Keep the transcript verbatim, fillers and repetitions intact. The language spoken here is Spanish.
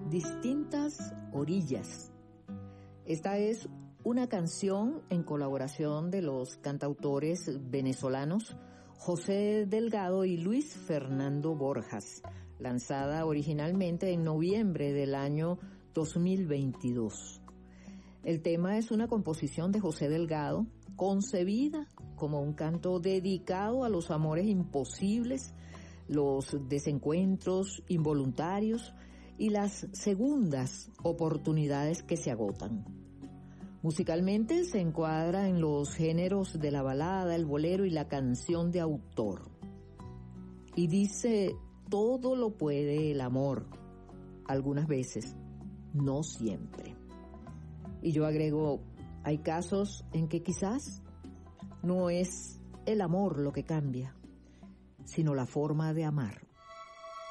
Distintas orillas. Esta es una canción en colaboración de los cantautores venezolanos José Delgado y Luis Fernando Borjas, lanzada originalmente en noviembre del año dos mil veintidós. El tema es una composición de José Delgado, concebida como un canto dedicado a los amores imposibles, los desencuentros involuntarios y las segundas oportunidades que se agotan. Musicalmente se encuadra en los géneros de la balada, el bolero y la canción de autor. Y dice: todo lo puede el amor, algunas veces, no siempre. Y yo agrego, hay casos en que quizás no es el amor lo que cambia, sino la forma de amar.